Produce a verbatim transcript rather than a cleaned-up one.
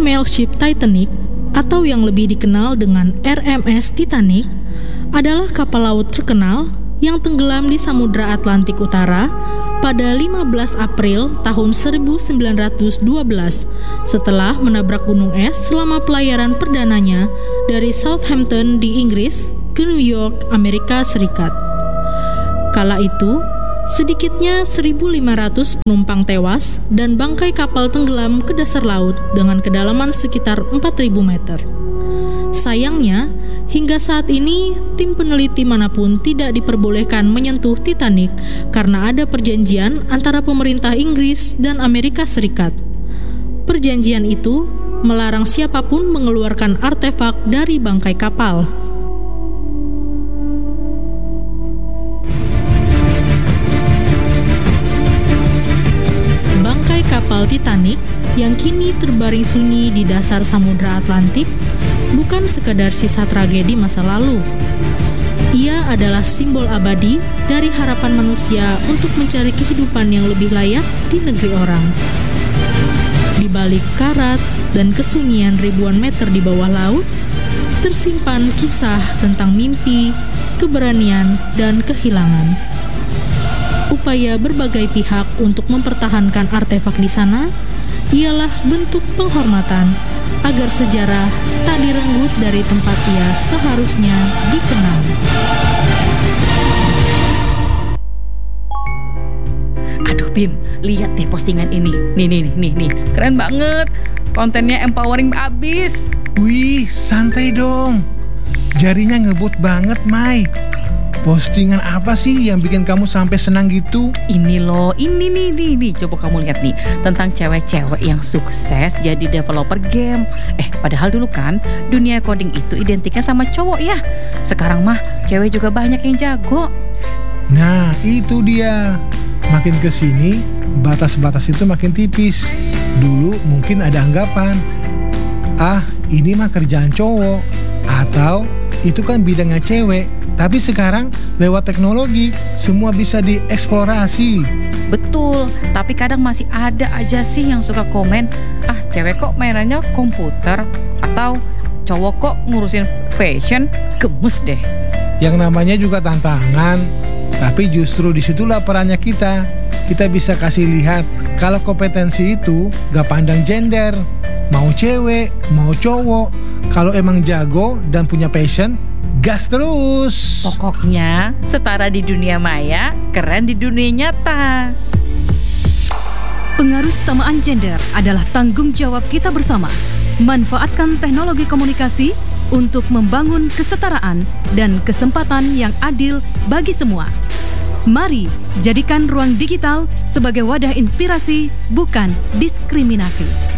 Female Ship Titanic, atau yang lebih dikenal dengan R M S Titanic, adalah kapal laut terkenal yang tenggelam di Samudra Atlantik Utara pada lima belas April tahun seribu sembilan ratus dua belas setelah menabrak gunung es selama pelayaran perdananya dari Southampton di Inggris ke New York, Amerika Serikat. Kala itu, sedikitnya seribu lima ratus penumpang tewas dan bangkai kapal tenggelam ke dasar laut dengan kedalaman sekitar empat ribu meter. Sayangnya, hingga saat ini tim peneliti manapun tidak diperbolehkan menyentuh Titanic karena ada perjanjian antara pemerintah Inggris dan Amerika Serikat. Perjanjian itu melarang siapapun mengeluarkan artefak dari bangkai kapal. Bangkai kapal Titanic yang kini terbaring sunyi di dasar Samudra Atlantik bukan sekadar sisa tragedi masa lalu. Ia adalah simbol abadi dari harapan manusia untuk mencari kehidupan yang lebih layak di negeri orang. Di balik karat dan kesunyian ribuan meter di bawah laut, tersimpan kisah tentang mimpi, keberanian, dan kehilangan. Upaya berbagai pihak untuk mempertahankan artefak di sana ialah bentuk penghormatan agar sejarah tak direnggut dari tempat ia seharusnya dikenal. Aduh Bim, lihat deh postingan ini. Nih nih nih nih, keren banget. Kontennya empowering abis. Wih, santai dong. Jarinya ngebut banget, Mai. Postingan apa sih yang bikin kamu sampai senang gitu? Ini loh, ini nih, nih, nih. Coba kamu lihat nih, tentang cewek-cewek yang sukses jadi developer game. Eh, padahal dulu kan dunia coding itu identiknya sama cowok ya. Sekarang mah cewek juga banyak yang jago. Nah, itu dia. Makin kesini, batas-batas itu makin tipis. Dulu mungkin ada anggapan, ah, ini mah kerjaan cowok. Atau, itu kan bidangnya cewek. Tapi sekarang lewat teknologi semua bisa dieksplorasi. Betul, tapi kadang masih ada aja sih yang suka komen, ah cewek kok mainannya komputer, atau cowok kok ngurusin fashion, gemes deh. Yang namanya juga tantangan, tapi justru disitulah perannya kita. Kita bisa kasih lihat kalau kompetensi itu gak pandang gender, mau cewek, mau cowok. Kalau emang jago dan punya passion, gas terus. Pokoknya setara di dunia maya, keren di dunia nyata. Pengaruhsamaan gender adalah tanggung jawab kita bersama. Manfaatkan teknologi komunikasi untuk membangun kesetaraan dan kesempatan yang adil bagi semua. Mari jadikan ruang digital sebagai wadah inspirasi, bukan diskriminasi.